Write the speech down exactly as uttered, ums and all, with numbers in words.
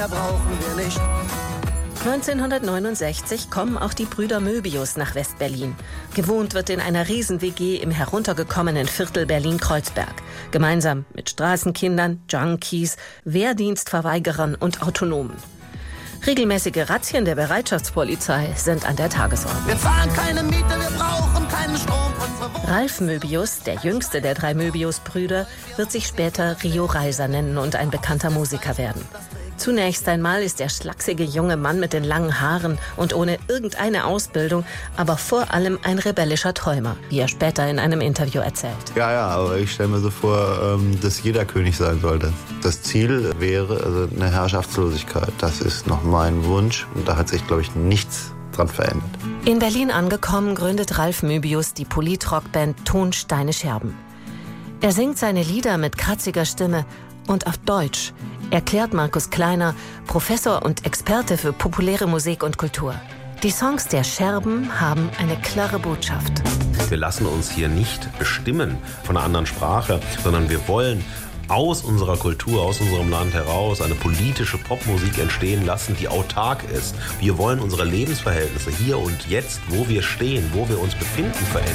brauchen wir nicht. neunzehnhundertneunundsechzig kommen auch die Brüder Möbius nach West-Berlin. Gewohnt wird in einer Riesen-W G im heruntergekommenen Viertel Berlin-Kreuzberg. Gemeinsam mit Straßenkindern, Junkies, Wehrdienstverweigerern und Autonomen. Regelmäßige Razzien der Bereitschaftspolizei sind an der Tagesordnung. Wir zahlen keine Miete, wir brauchen keinen Strom. Ralf Möbius, der jüngste der drei Möbius-Brüder, wird sich später Rio Reiser nennen und ein bekannter Musiker werden. Zunächst einmal ist der schlachsige junge Mann mit den langen Haaren und ohne irgendeine Ausbildung, aber vor allem ein rebellischer Träumer, wie er später in einem Interview erzählt. Ja, ja, aber ich stelle mir so vor, dass jeder König sein sollte. Das Ziel wäre also eine Herrschaftslosigkeit. Das ist noch mein Wunsch und da hat sich, glaube ich, nichts dran verändert. In Berlin angekommen, gründet Ralf Möbius die Politrockband Tonsteine Scherben. Er singt seine Lieder mit kratziger Stimme und auf Deutsch, erklärt Markus Kleiner, Professor und Experte für populäre Musik und Kultur. Die Songs der Scherben haben eine klare Botschaft. Wir lassen uns hier nicht bestimmen von einer anderen Sprache, sondern wir wollen aus unserer Kultur, aus unserem Land heraus eine politische Popmusik entstehen lassen, die autark ist. Wir wollen unsere Lebensverhältnisse hier und jetzt, wo wir stehen, wo wir uns befinden, verändern.